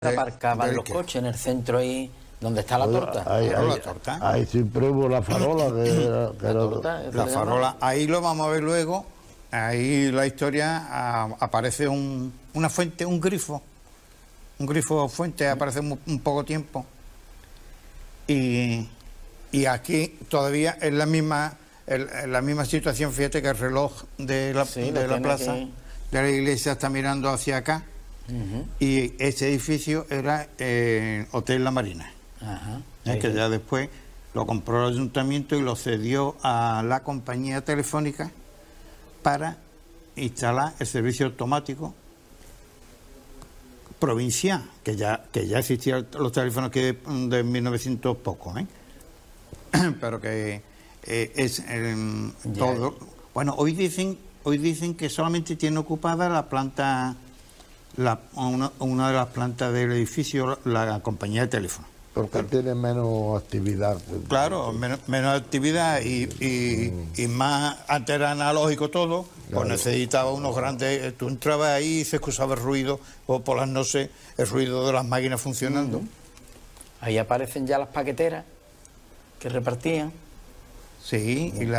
aparcaban los coches en el centro ahí donde está la torta. Ahí siempre hubo la farola. La farola, ahí lo vamos a ver luego. Ahí la historia aparece una fuente, un grifo fuente, aparece un poco tiempo. Y aquí todavía es la misma situación. Fíjate que el reloj de la plaza de la iglesia está mirando hacia acá. Y ese edificio era Hotel La Marina, que ya después lo compró el ayuntamiento y lo cedió a la compañía telefónica para instalar el servicio automático provincial, que ya existían los teléfonos que de 1900 poco, pero que es todo. Bueno, hoy dicen que solamente tiene ocupada la planta, una de las plantas del edificio, la compañía de teléfono. Porque tiene menos actividad. Claro, menos actividad y más, antes era analógico todo, pues necesitaba unos grandes. Tú entrabas ahí y se escuchaba el ruido, o por las noches el ruido de las máquinas funcionando. Ahí aparecen ya las paqueteras que repartían. Sí, y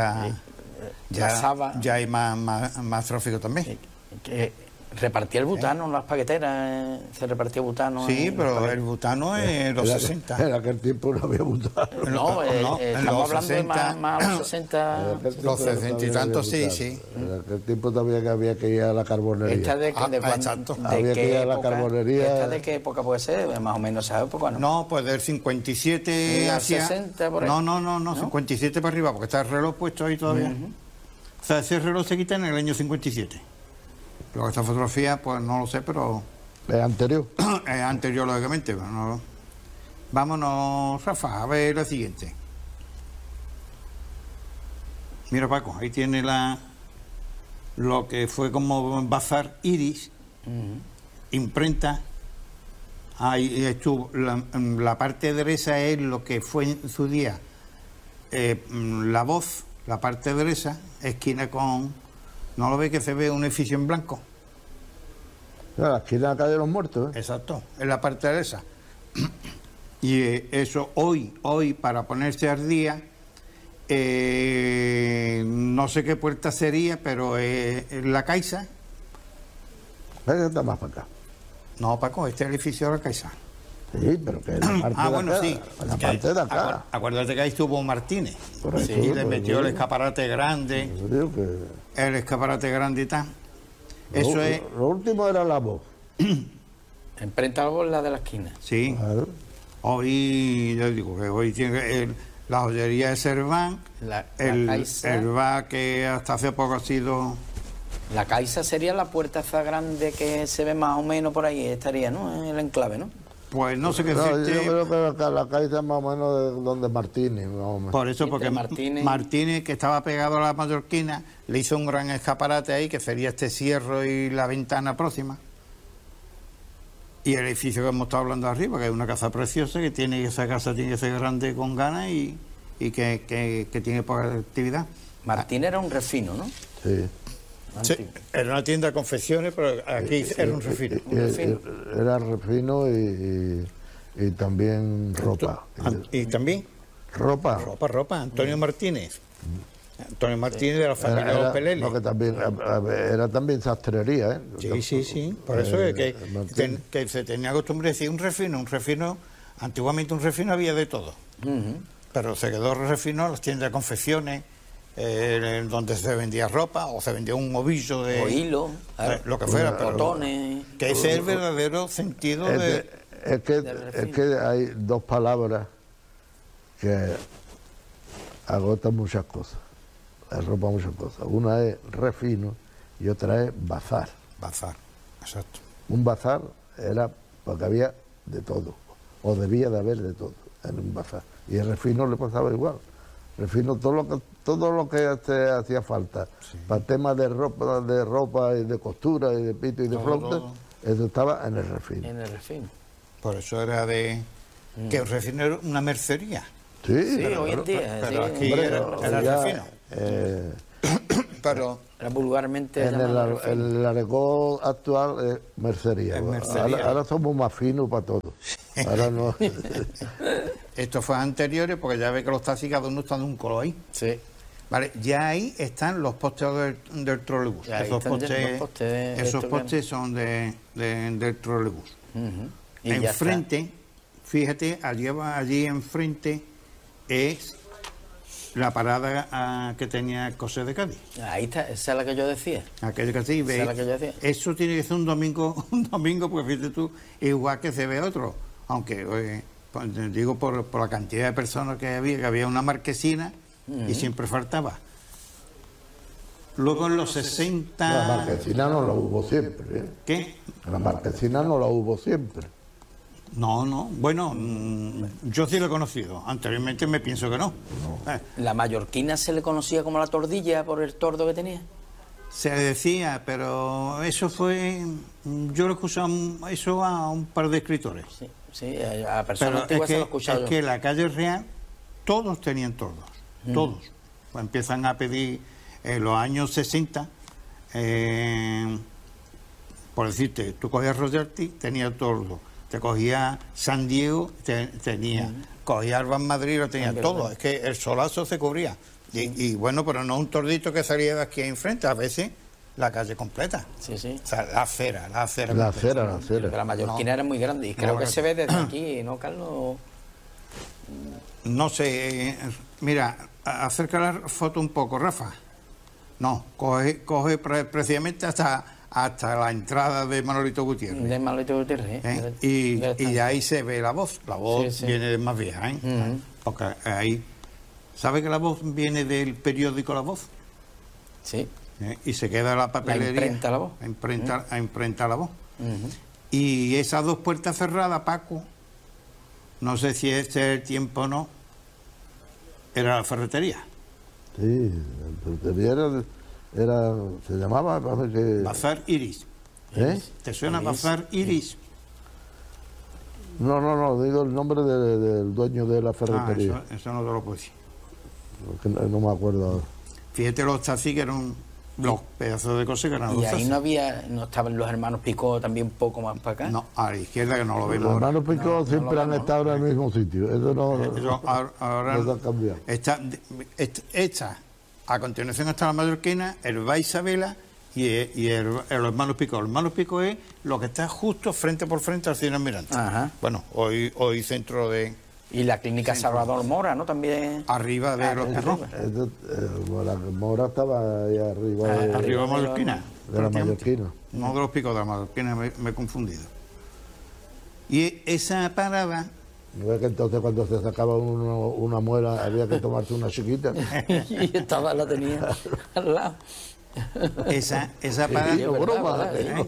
ya hay más tráfico también. Repartía el butano, las paqueteras, se repartía butano. Sí, pero el butano es los 60. En aquel tiempo no había butano. No, estamos hablando 60, de más los 60. Los 60 y tantos, sí. En aquel tiempo todavía había que ir a la carbonería. ¿Esta había que ir a la carbonería. ¿Esta de qué época puede ser? Más o menos esa época, ¿no? No, pues del 57 hacia... 60 por ahí. No, 57 para arriba, porque está el reloj puesto ahí todavía. O sea, ese reloj se quita en el año 57. Luego esta fotografía, pues no lo sé, pero... ¿Es anterior? Es anterior, lógicamente. Pero no... Vámonos, Rafa, a ver la siguiente. Mira, Paco, ahí tiene lo que fue como Bazar Iris, imprenta. Ahí estuvo. La parte derecha es lo que fue en su día La Voz, la parte derecha, esquina con... ¿No lo ve que se ve un edificio en blanco? La esquina de la calle de los Muertos. Exacto, es la parte de esa. Y eso hoy, para ponerse al día, no sé qué puerta sería, pero la Caixa. Está más para acá. No, Paco, este es el edificio de la Caixa. Sí, pero que es la parte de acá. Sí. La parte de acá. Acuérdate que ahí estuvo Martínez. Correcto, sí, le metió el escaparate grande. El escaparate grande y tal. Eso es... Lo último era La Voz. Imprenta La Voz, la de la esquina. Sí. Claro. Hoy, yo digo que hoy tiene la joyería de Serván, el bar que hasta hace poco ha sido... La Caixa sería la puerta esa grande que se ve más o menos por ahí, estaría, ¿no? En el enclave, ¿no? Pues no sé qué decirte. Yo creo que la Caixa es más o menos de donde Martínez. Más o menos. Por eso, porque Martínez, que estaba pegado a la Mallorquina, le hizo un gran escaparate ahí, que sería este cierro y la ventana próxima. Y el edificio que hemos estado hablando arriba, que es una casa preciosa, esa casa tiene que ser grande con ganas y que tiene poca actividad. Martínez era un refino, ¿no? Sí. Sí, era una tienda de confecciones, pero aquí era un refino. Era refino y también ropa. ¿Y también? Ropa. Antonio Martínez. Antonio Martínez de la familia de los Pelele. No, que también, era también sastrería, Sí. Por eso es que se tenía costumbre de decir un refino. Antiguamente un refino había de todo. Pero se quedó refino las tiendas de confecciones, donde se vendía ropa o se vendía un ovillo de... O hilo, lo que fuera. Botones... Que ese es el verdadero sentido de... Es que hay dos palabras que agotan muchas cosas. Ropa muchas cosas. Una es refino y otra es bazar. Bazar, exacto. Un bazar era porque había de todo, o debía de haber de todo en un bazar. Y el refino le pasaba igual. Refino todo lo que hacía falta para temas de ropa y de costura y de pito y de flauta, eso estaba en el refino. En el refino. Por eso era que el refino era una mercería. Sí, hoy en día. Pero aquí era refino. pero vulgarmente En el argot actual es mercería. Es mercería. Ahora somos más finos para todo. Ahora no. esto fue anteriores, porque ya ve que los taxis cada uno está de un color ahí. Sí. Vale, ya ahí están los postes del trolebús. Esos postes son del trolebús. Enfrente, fíjate, allí enfrente es la parada que tenía el Coser de Cádiz. Ahí está, esa es la que yo decía. Aquello que sí, Esa es la que yo decía. eso tiene que ser un domingo, porque fíjate tú, igual que se ve otro. Aunque, digo, por la cantidad de personas que había una marquesina y siempre faltaba. Luego en los 60... La marquesina no la hubo siempre. ¿Qué? La marquesina no la hubo siempre. No. Bueno, yo sí lo he conocido. Anteriormente me pienso que no. ¿La mallorquina se le conocía como la tordilla por el tordo que tenía? Se decía, pero eso fue... Yo lo escuché eso a un par de escritores. Sí, a personas antiguas se lo he escuchado yo. Es que la calle Real, todos tenían tordos. Todos. Pues empiezan a pedir... En los años 60, por decirte, tú cogías Royalty, tenía tordo. Te cogía San Diego, tenía. Cogía Arban Madrid, lo tenía todo. Es que el solazo se cubría. Y bueno, pero no un tordito que salía de aquí enfrente, a veces la calle completa. Sí. O sea, la acera. La acera. Pero la mallorquina era muy grande y creo que se ve desde aquí, ¿no, Carlos? No sé, mira, acerca la foto un poco, Rafa. No, coge precisamente hasta la entrada de Manolito Gutiérrez. De Manolito Gutiérrez, y ahí se ve la voz. La voz viene más vieja, ¿eh? Porque ahí... ¿Sabe que la voz viene del periódico La Voz? Sí. Y se queda la papelería. La imprenta La Voz. A imprenta La Voz. Y esas dos puertas cerradas, Paco, no sé si este es el tiempo o no, era la ferretería. Sí, la ferretería se llamaba... Bazar Iris. ¿Te suena Bazar Iris? No, digo el nombre del dueño de la ferretería. Eso no te lo puedo decir. No me acuerdo ahora. Fíjate, los taxis que eran los pedazos de cosas que eran los taxis. Y ahí no estaban los hermanos Picó también un poco más para acá. No, a la izquierda que no lo vemos. Los hermanos Picó siempre han estado en el mismo sitio. Eso ahora no se ha cambiado. Esta, a continuación está la mallorquina, el Ba Isabela y el hermano Picó. El hermano Picó es lo que está justo frente por frente al Cine Almirante. Bueno, hoy centro de... Y la clínica Salvador Mora, ¿no? También... Arriba de los perros. Mora estaba ahí arriba. Arriba de Mallorquina. De la Mallorquina. No de los Picos, de la Mallorquina, me he confundido. Y esa parada... ¿No es que entonces cuando se sacaba una muela había que tomarse una chiquita? Y la tenía al lado. Esa parada... Sí, broma.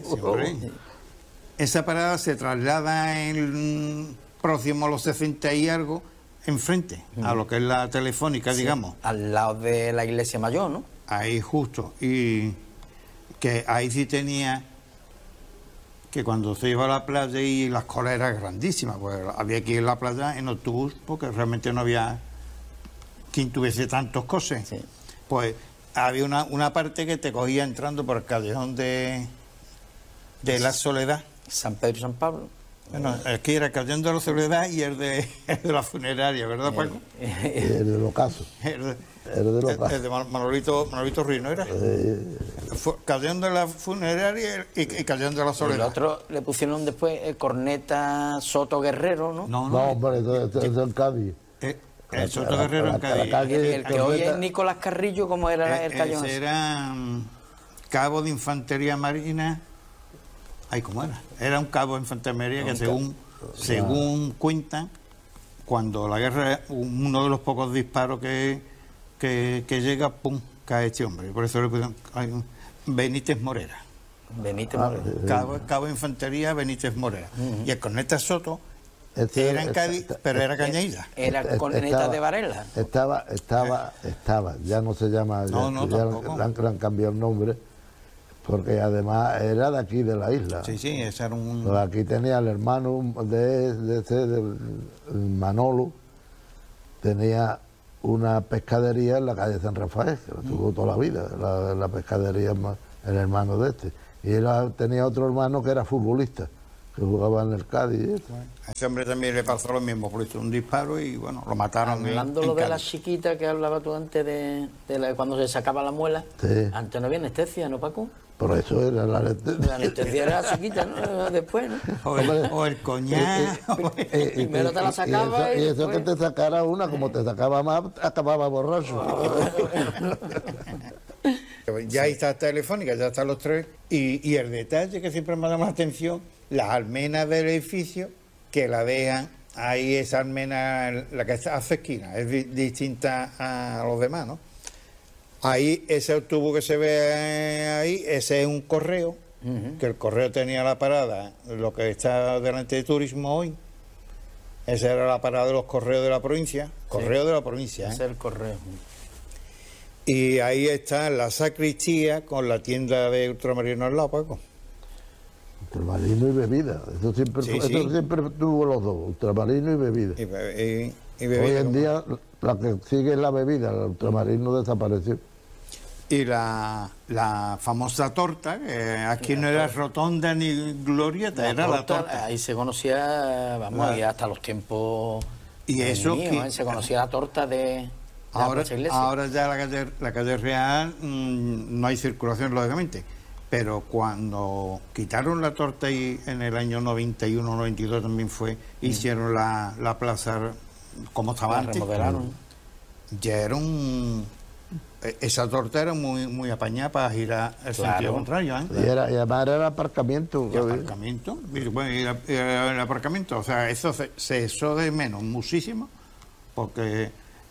Esa parada se traslada próximo a los 60 y algo, enfrente, a lo que es la telefónica, digamos. Al lado de la iglesia mayor, ¿no? Ahí justo. Y que ahí sí tenía que cuando se iba a la playa y las colas eran grandísimas, pues había que ir a la playa en autobús porque realmente no había quien tuviese tantos coches. Sí. Pues había una parte que te cogía entrando por el callejón de la Soledad. San Pedro y San Pablo. Bueno, es que era el callejón de la Soledad y el de la funeraria, ¿verdad, Paco? El del ocaso. El de Manolito Ruiz, ¿no era? Callejón de la funeraria y callejón de la Soledad. El otro le pusieron después Corneta Soto Guerrero, ¿no? No, hombre, eso es en Cádiz. El Soto Guerrero en Cádiz. El que hoy es Nicolás Carrillo, ¿cómo era el callejón? Era cabo de infantería marina. Ay, ¿cómo era? Era un cabo de infantería que según cuentan, cuando la guerra, uno de los pocos disparos que llega, ¡pum!, cae este hombre. Por eso le pusieron Benítez Morera. Benítez Morera. Cabo de infantería Benítez Morera. Y el Corneta Soto era en Cádiz, pero era Cañaída. Era Corneta de Varela. Estaba, ya no se llama, ya le han cambiado el nombre. Porque además era de aquí, de la isla. Sí, ese era un... Pues aquí tenía el hermano de Manolo, tenía una pescadería en la calle San Rafael, que la tuvo toda la vida, la pescadería, el hermano de este. Y él tenía otro hermano que era futbolista, que jugaba en el Cádiz. Y eso. A ese hombre también le pasó lo mismo, por un disparo y bueno, lo mataron. Hablando en de la Cádiz. chiquita que hablaba tú antes cuando se sacaba la muela, Sí. antes no había anestesia, ¿no, Paco? Por eso era la La anestesia era chiquita, ¿no? Después, ¿no? O el coñac. Primero te la sacaba y eso que después- te sacara una, como te sacaba más, acababa borracho. Ya está Telefónica, ya están los tres. Y el detalle que siempre me ha llamado la atención, las almenas del edificio, que la dejan ahí, esa almena, la que hace esquina, es distinta a los demás, ¿no? Ahí, ese tubo que se ve ahí, ese es un correo, que el correo tenía la parada, lo que está delante de turismo hoy. Esa era la parada de los correos de la provincia, correo de la provincia, Ese es el correo. Y ahí está la sacristía con la tienda de ultramarino al lado, Paco. Ultramarino y bebida, eso siempre, Sí, eso sí. siempre tuvo los dos, ultramarino y bebida. Y Hoy en día la que sigue es la bebida, el ultramarino desapareció. Y la famosa torta, que aquí no era rotonda ni glorieta, era la torta. Ahí se conocía, vamos, ahí hasta los tiempos Y eso míos, que- se conocía la torta de la Plaza Iglesia. Ahora ya la calle Real no hay circulación, lógicamente. Pero cuando quitaron la torta y en el año 91, 92 también fue, hicieron la plaza como estaba La antes. remodelaron. Ya era esa torta era muy apañada para girar el sentido contrario, ¿eh? Y además era el aparcamiento. Y aparcamiento, bueno, y el aparcamiento, o sea, eso se echó de menos muchísimo, porque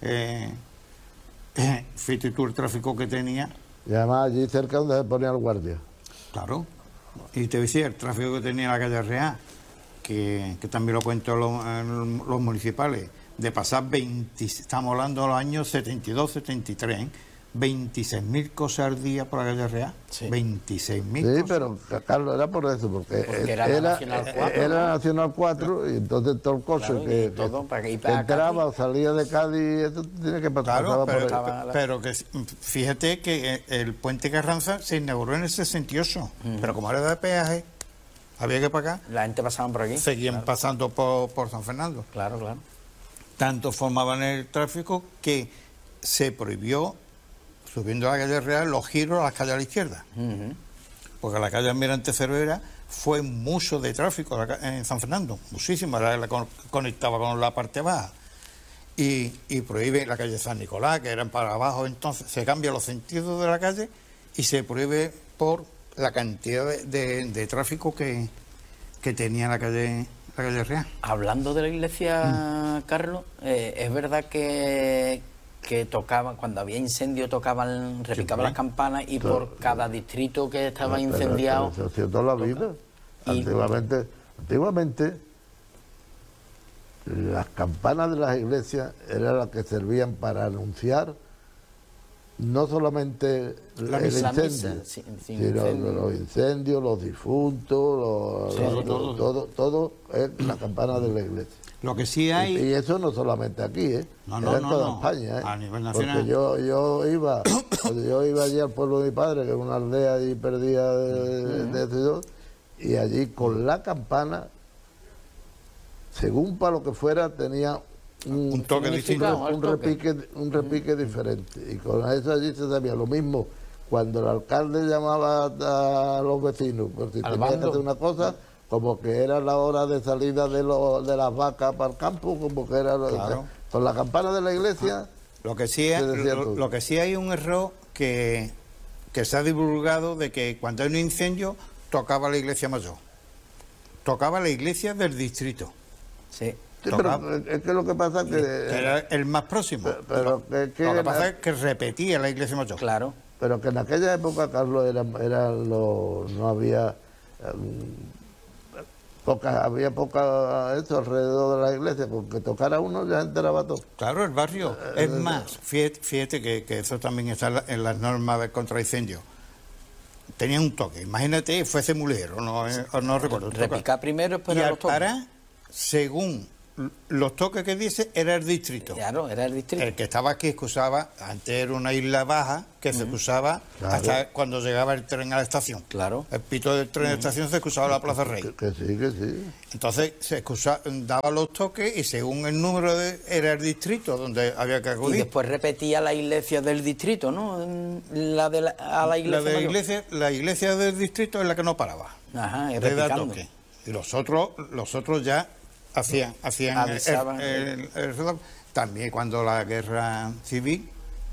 fíjate tú el tráfico que tenía, Y además allí cerca donde se ponía el guardia. claro, y te decía, el tráfico que tenía la calle Real, que también lo cuento los municipales, de pasar estamos hablando de los años 72, 73, ¿eh? 26.000 cosas al día por la calle Real. Sí. 26.000 Sí, cosas. pero Carlos, era por eso, porque era la Nacional 4, era ¿no? Nacional 4 y entonces todo el coche Claro, que, y todo para ir que para entraba o salía de Cádiz, eso tiene que pasar Claro, por ahí. pero que fíjate que el puente Carranza se inauguró en el 68, pero como era de peaje, había que pagar, La gente pasaba por aquí. seguían pasando por San Fernando. Claro, claro. Tanto formaban el tráfico que se prohibió, subiendo a la calle Real, los giros a las calles a la izquierda. Porque la calle Almirante Cervera fue mucho de tráfico en San Fernando, muchísimo, era la que conectaba con la parte baja. Y prohíbe la calle San Nicolás, que eran para abajo, entonces se cambian los sentidos de la calle y se prohíbe por la cantidad de tráfico que tenía la calle Real. Hablando de la iglesia, Carlos, es verdad que tocaban, cuando había incendio repicaban las campanas y por cada distrito que estaba Pero incendiado. eso ha sido toda la vida. Y- Antiguamente las campanas de las iglesias eran las que servían para anunciar no solamente La el misa, incendio, sin sino incendio. los incendios, los difuntos, Sí, todo es la campana de la iglesia. Lo que sí hay... Y eso no solamente aquí, No, era en toda no. España, A nivel nacional. Porque cuando yo iba allí al pueblo de mi padre, que es una aldea allí perdida de ciudad, y allí con la campana, según para lo que fuera, tenía Un toque significado, distinto. un repique diferente. Y con eso allí se sabía lo mismo. Cuando el alcalde llamaba a los vecinos, por si Al tenía que bando. hacer una cosa, como que era la hora de salida de las vacas para el campo, como que era... Claro. Con la campana de la iglesia... Lo que sí, Se decía todo. lo que sí hay un error que se ha divulgado de que cuando hay un incendio tocaba la iglesia mayor. Tocaba la iglesia del distrito. Sí. Sí, Tocaba. pero es que lo que pasa es Que que... era el más próximo. pero que lo que pasa es que repetía la iglesia mayor. Claro. Pero que en aquella época, Carlos, no había... había poca eso alrededor de la iglesia, porque tocara uno ya se enteraba todo. Claro, el barrio. Es más, fíjate que eso también está en las normas de contra incendio. Tenía un toque. Imagínate, fuese mulero, no recuerdo. Repicar primero, Y esperar al los toques. parar, según los toques que dice era el distrito. Claro, era el distrito. El que estaba aquí que usaba, antes era una isla baja que se usaba hasta cuando llegaba el tren a la estación. Claro. El pito del tren a la estación se usaba la Plaza Rey. Que sí. Entonces se daba los toques y según el número era el distrito donde había que acudir. Y después repetía la iglesia del distrito, ¿no? A la iglesia. La iglesia del distrito es la que no paraba. Ajá, y le da repicando. toque. Y los otros ya hacían el también cuando la guerra civil,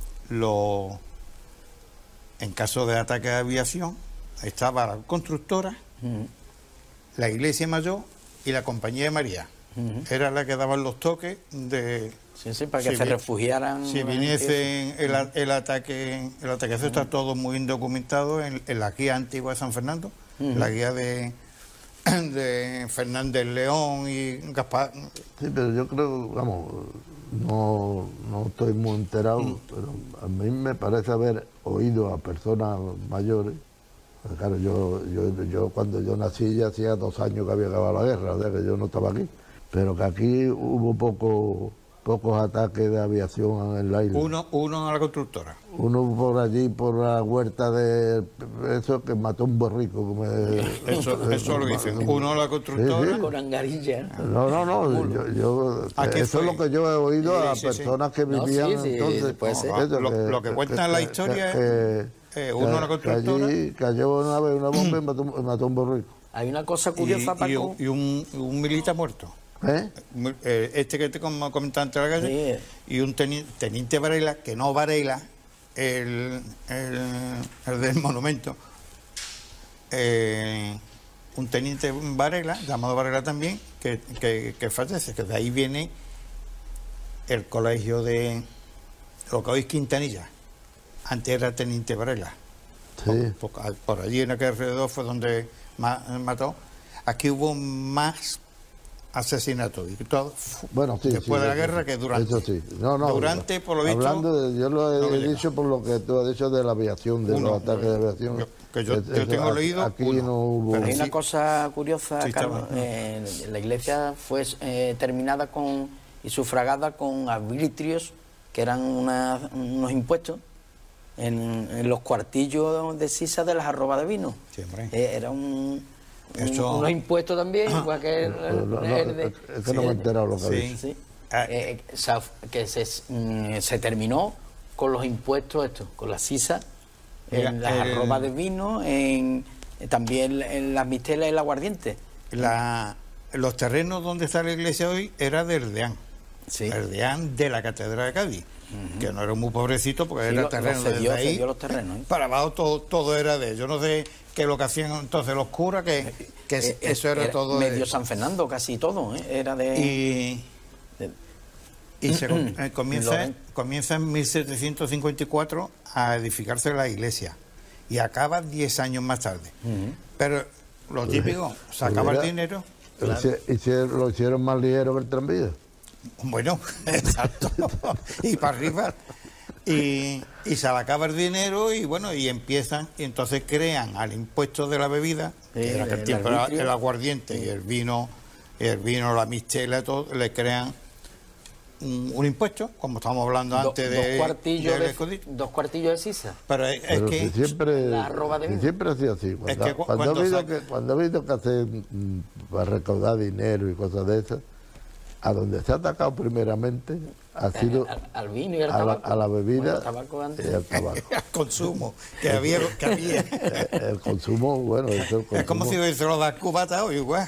en caso de ataque de aviación, estaba la constructora, la iglesia mayor y la compañía de María. Era la que daban los toques de... Sí, para que se refugiaran. Si viniese el ataque. Eso está todo muy documentado en la guía antigua de San Fernando, la guía de Fernández León y Gaspar. Sí, pero yo creo, vamos, no estoy muy enterado, pero a mí me parece haber oído a personas mayores. Claro, yo cuando yo nací ya hacía 2 años que había acabado la guerra, o sea que yo no estaba aquí, pero que aquí hubo pocos ataques de aviación en la isla. Uno a la constructora. Uno por allí, por la huerta de eso, que mató un borrico. Eso es lo que dicen. Uno a la constructora. Sí. Con angarilla. No. Eso es lo que yo he oído a personas que vivían entonces. Puede ser. Lo que cuenta la historia, uno a la constructora. Allí cayó una vez una bomba y mató un borrico. Hay una cosa curiosa, Paco. Y un militar muerto. Este que te comentaba antes de la calle, y un teniente Varela, que no Varela, el del monumento, un teniente Varela, llamado Varela también, que fallece, que de ahí viene el colegio de lo que hoy es Quintanilla, antes era teniente Varela. Sí. Por allí en aquel alrededor fue donde mató. Aquí hubo más asesinatos y todo, bueno, después de la guerra que durante. Eso sí. Durante, por lo visto. Yo lo he dicho por lo que tú has dicho de la aviación, de los ataques de aviación. Yo tengo leído. Aquí no hubo. Pero hay una cosa curiosa, Carlos. La iglesia fue terminada y sufragada con arbitrios, que eran unos impuestos en los cuartillos de sisa de las arrobas de vino. Sí, era unos impuestos también, igual que es que no me he enterado lo que dice. Que se terminó con los impuestos estos, con la sisa, en las arrobas de vino, también en las mistelas y el aguardiente. Los terrenos donde está la iglesia hoy era de Herdeán. Sí. Herdeán de la Catedral de Cádiz, que no era muy pobrecito porque era terreno cedió, desde ahí los terrenos, para abajo todo era de ellos. Yo no sé qué lo que hacían entonces los curas, que eso era todo medio San Fernando, casi todo, era de... Y se comienza en 1754 a edificarse la iglesia y acaba 10 años más tarde. Pero lo típico, sacaba el dinero. Claro. Lo hicieron más ligero que el tranvía. Bueno, exacto. Y para arriba. Y se acaba el dinero y bueno, y empiezan, y entonces crean al impuesto de la bebida, que en aquel tiempo era el aguardiente y el vino, la mistela, todo, le crean un impuesto, como estábamos hablando antes dos cuartillos de sisa. Pero que siempre ha sido así. Cuando ha habido que hacer para recaudar dinero y cosas de esas, a donde se ha atacado primeramente ha sido al vino y al tabaco, a la bebida, y al tabaco. Al consumo que había. El consumo, bueno, es como si se lo da cubata hoy, igual.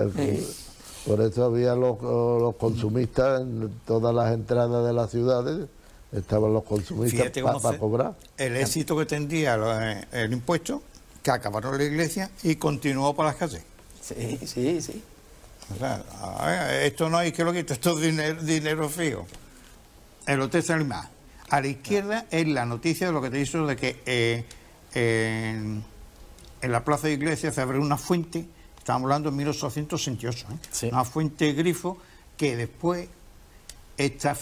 Por eso había los consumistas en todas las entradas de las ciudades, estaban los consumistas para cobrar. El éxito que tendría el impuesto, que acabaron la iglesia y continuó por las calles. Sí. O sea, esto no hay que lo quita, esto es dinero fijo. El Hotel Salimar. A la izquierda es la noticia de lo que te hizo de que en la plaza de iglesia se abrió una fuente, estamos hablando de 1868, una fuente grifo, que después esta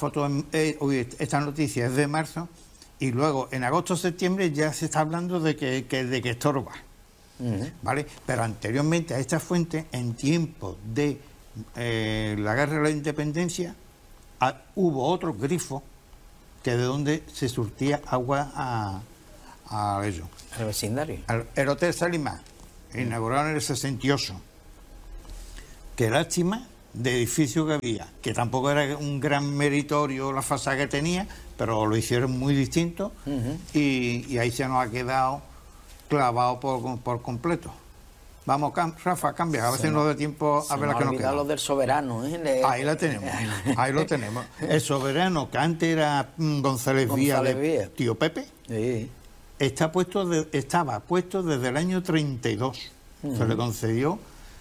noticia es de marzo, y luego en agosto o septiembre ya se está hablando de que estorba. ¿Vale? Pero anteriormente a esta fuente, en tiempos de la guerra de la independencia, hubo otro grifo que de donde se surtía agua a ellos. ¿Al vecindario? El Hotel Salimá, inauguraron en el 68. Qué lástima de edificio que había, que tampoco era un gran meritorio la fachada que tenía, pero lo hicieron muy distinto y ahí se nos ha quedado clavado por completo. Vamos, Rafa, cambia, a veces no da tiempo a ver la que nos queda. Lo del Soberano. Ahí la tenemos, ahí lo tenemos. El Soberano, que antes era González Vía de Tío Pepe, sí. estaba puesto desde el año 32. Se le concedió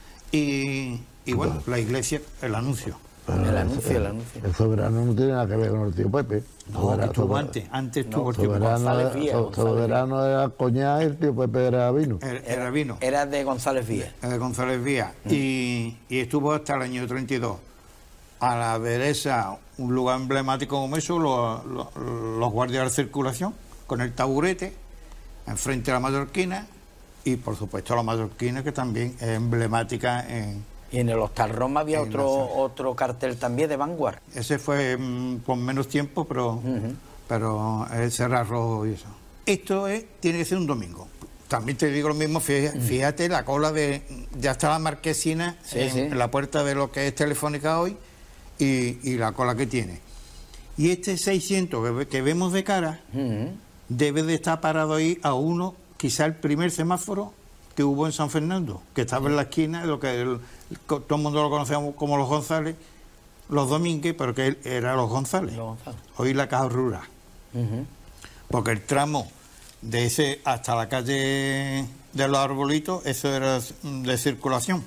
y bueno, la iglesia, el anuncio. El anuncio. El Soberano no tiene nada que ver con el Tío Pepe. No, estuvo antes estuvo el Tío Pepe. Soberano era coñac y el Tío Pepe era vino. Era vino. Era de González Vía. Era de González Vía. Y estuvo hasta el año 32. A la derecha, un lugar emblemático como eso, los guardias de circulación, con el taburete, enfrente a la mallorquina, y por supuesto la mallorquina, que también es emblemática Y en el Hostal Roma había otro cartel también de Vanguard. Ese fue con menos tiempo, pero el Serra Rojo y eso. Esto tiene que ser un domingo. También te digo lo mismo, fíjate la cola ya está la marquesina en la puerta de lo que es Telefónica hoy y la cola que tiene. Y este 600 que vemos de cara debe de estar parado ahí a uno, quizá el primer semáforo que hubo en San Fernando, que estaba en la esquina de lo que todo el mundo lo conocíamos como los González, los Domínguez, pero que él era los González. Hoy la Caja Rural. Porque el tramo de ese hasta la calle de los Arbolitos, eso era de circulación.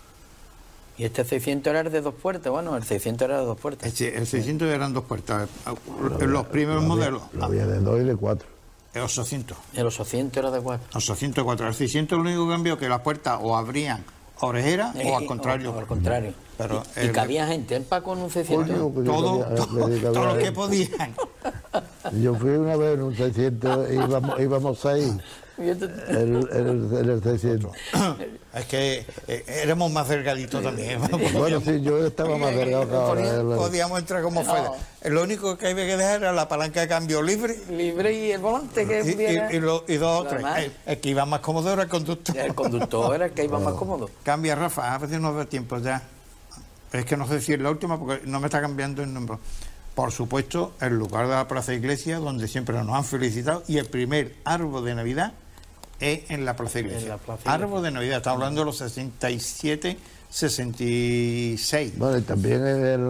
Y este 600 era de 2 puertas. Bueno, el 600 era de 2 puertas. El 600 eran 2 puertas. Los primeros modelos. Había de 2 y de 4. El 800. El 800 era de 4. 804. El 600 lo único que cambió que las puertas o abrían orejeras o al contrario. O al contrario. Pero y cabía gente, el Paco en un 600. Todo lo que podían. Yo fui una vez en un 600, íbamos ahí. El 600. Es que éramos más delgaditos también. Bueno, sí, yo estaba más delgado que ahora. Podíamos entrar como fuera. Lo único que había que dejar era la palanca de cambio libre. Libre y el volante que pudiera. Y 2 o 3. El que iba más cómodo era el conductor. El conductor era el que iba más cómodo. Cambia, Rafa, a veces no da tiempo ya. Es que no sé si es la última porque no me está cambiando el número. Por supuesto, el lugar de la Plaza Iglesia, donde siempre nos han felicitado, y el primer árbol de Navidad es en la Plaza Iglesia. Árbol de Navidad, estamos hablando de los 67, 66. Bueno, y también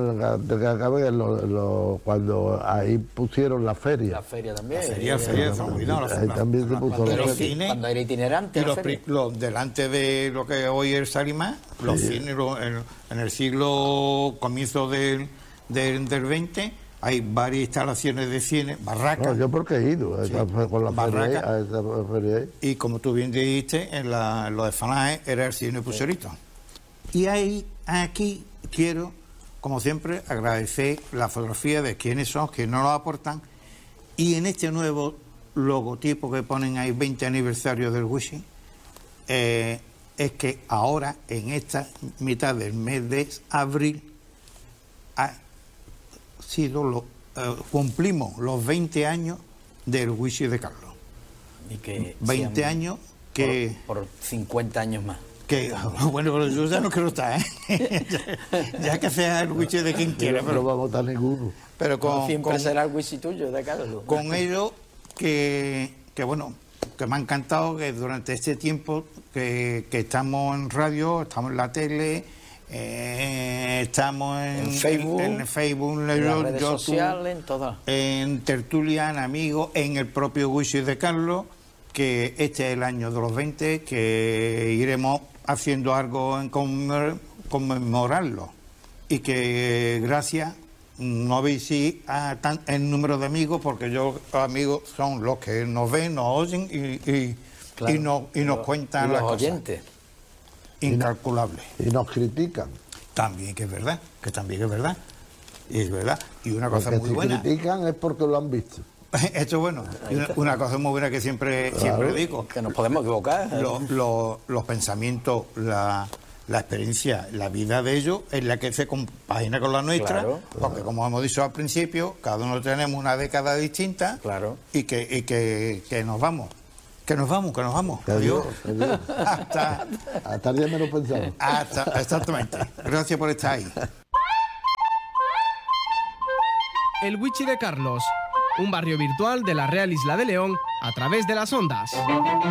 cuando ahí pusieron la feria. La feria también. La feria de San Guido. Ahí también se puso la feria. Cuando era itinerante. Delante de lo que hoy es Salimá, los cines, en el siglo comienzo del 20, hay varias instalaciones de cine, barracas. No, yo porque he ido con la barraca, a esa feria ahí. Y como tú bien dijiste, en lo de Fanaje era el cine Pucherito. Y aquí quiero, como siempre, agradecer la fotografía de quiénes son, que nos lo aportan, y en este nuevo logotipo que ponen ahí, 20 aniversario del Wishi, es que ahora, en esta mitad del mes de abril, cumplimos los 20 años del Wishi de Carlos. Y que 20 años que... Por 50 años más. Que, bueno, pero yo ya no quiero estar, ya que sea el Wishi de quien quiera. Pero no va a votar ninguno. Pero siempre será el Wishi tuyo, de Carlos. Con ello, que bueno, que me ha encantado que durante este tiempo que estamos en radio, estamos en la tele, estamos en Facebook, en las redes sociales, en todas. En tertulia, en amigos, en el propio Wishi de Carlos, que este es el año de los 20, que iremos haciendo algo en conmemorarlo. Y que gracias, no veis el número de amigos, porque los amigos son los que nos ven, nos oyen y nos cuentan las cosas. Oyentes. Incalculable. Y nos critican. También que es verdad, y es verdad. Y una cosa muy buena. Si critican es porque lo han visto. Esto es bueno. Una cosa muy buena que siempre digo. Que nos podemos equivocar. Los pensamientos, la experiencia, la vida de ellos es la que se compagina con la nuestra, claro, porque como hemos dicho al principio, cada uno tenemos una década distinta, claro, y que nos vamos. Que nos vamos. Adiós. Hasta el día menos pensado. Exactamente. Gracias por estar ahí. El Wichi de Carlos, un barrio virtual de la Real Isla de León a través de las ondas.